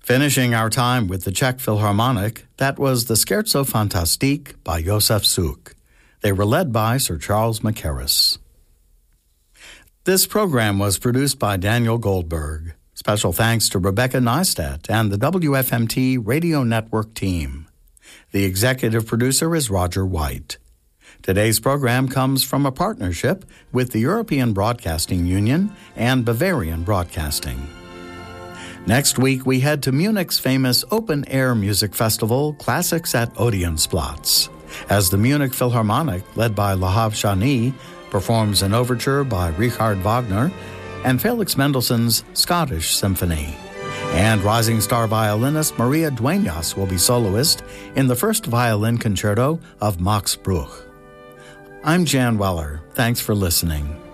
Finishing our time with the Czech Philharmonic, that was the Scherzo Fantastique by Josef Suk. They were led by Sir Charles Mackerras. This program was produced by Daniel Goldberg. Special thanks to Rebecca Neistat and the WFMT Radio Network team. The executive producer is Roger White. Today's program comes from a partnership with the European Broadcasting Union and Bavarian Broadcasting. Next week, we head to Munich's famous open-air music festival, Classics at Odeonsplatz, as the Munich Philharmonic, led by Lahav Shani, performs an overture by Richard Wagner and Felix Mendelssohn's Scottish Symphony. And rising star violinist Maria Dueñas will be soloist in the first violin concerto of Max Bruch. I'm Jan Weller. Thanks for listening.